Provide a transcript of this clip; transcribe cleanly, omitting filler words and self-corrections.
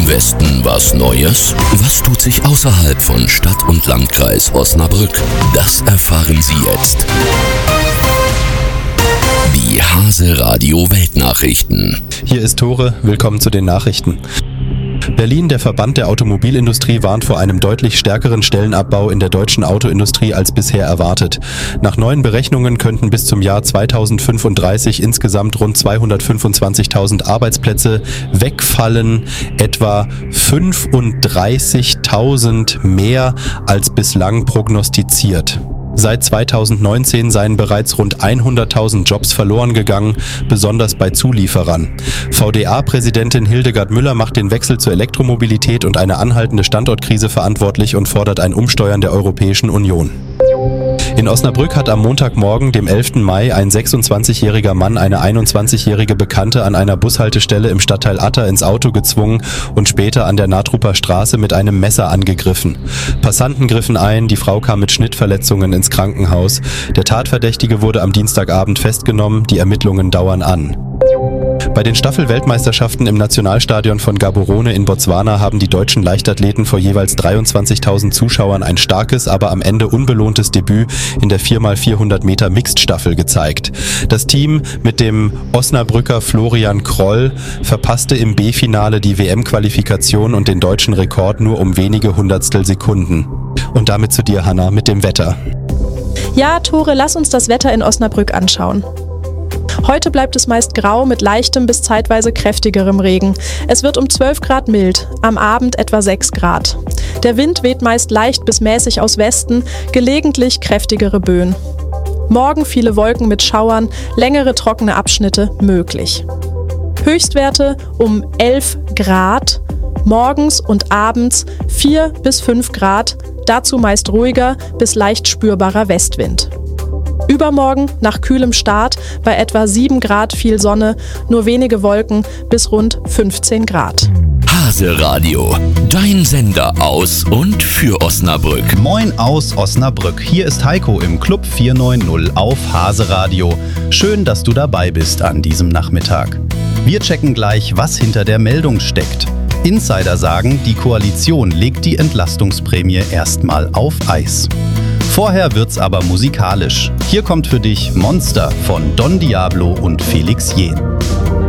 Im Westen was Neues? Was tut sich außerhalb von Stadt und Landkreis Osnabrück? Das erfahren Sie jetzt. Die Hase Radio Weltnachrichten. Hier ist Tore, willkommen zu den Nachrichten. Berlin, der Verband der Automobilindustrie, warnt vor einem deutlich stärkeren Stellenabbau in der deutschen Autoindustrie als bisher erwartet. Nach neuen Berechnungen könnten bis zum Jahr 2035 insgesamt rund 225.000 Arbeitsplätze wegfallen, etwa 35.000 mehr als bislang prognostiziert. Seit 2019 seien bereits rund 100.000 Jobs verloren gegangen, besonders bei Zulieferern. VDA-Präsidentin Hildegard Müller macht den Wechsel zur Elektromobilität und eine anhaltende Standortkrise verantwortlich und fordert ein Umsteuern der Europäischen Union. In Osnabrück hat am Montagmorgen, dem 11. Mai, ein 26-jähriger Mann eine 21-jährige Bekannte an einer Bushaltestelle im Stadtteil Atter ins Auto gezwungen und später an der Natrupper Straße mit einem Messer angegriffen. Passanten griffen ein, die Frau kam mit Schnittverletzungen ins Krankenhaus. Der Tatverdächtige wurde am Dienstagabend festgenommen, die Ermittlungen dauern an. Bei den Staffel-Weltmeisterschaften im Nationalstadion von Gaborone in Botswana haben die deutschen Leichtathleten vor jeweils 23.000 Zuschauern ein starkes, aber am Ende unbelohntes Debüt in der 4x400 Meter Mixed-Staffel gezeigt. Das Team mit dem Osnabrücker Florian Kroll verpasste im B-Finale die WM-Qualifikation und den deutschen Rekord nur um wenige Hundertstel Sekunden. Und damit zu dir, Hanna, mit dem Wetter. Ja, Tore, lass uns das Wetter in Osnabrück anschauen. Heute bleibt es meist grau mit leichtem bis zeitweise kräftigerem Regen. Es wird um 12 Grad mild, am Abend etwa 6 Grad. Der Wind weht meist leicht bis mäßig aus Westen, gelegentlich kräftigere Böen. Morgen viele Wolken mit Schauern, längere trockene Abschnitte möglich. Höchstwerte um 11 Grad, morgens und abends 4 bis 5 Grad, dazu meist ruhiger bis leicht spürbarer Westwind. Übermorgen nach kühlem Start bei etwa 7 Grad viel Sonne, nur wenige Wolken bis rund 15 Grad. Hase Radio, dein Sender aus und für Osnabrück. Moin aus Osnabrück, hier ist Heiko im Club 490 auf Hase Radio. Schön, dass du dabei bist an diesem Nachmittag. Wir checken gleich, was hinter der Meldung steckt. Insider sagen, die Koalition legt die Entlastungsprämie erstmal auf Eis. Vorher wird's aber musikalisch. Hier kommt für dich Monster von Don Diablo und Felix Jähn.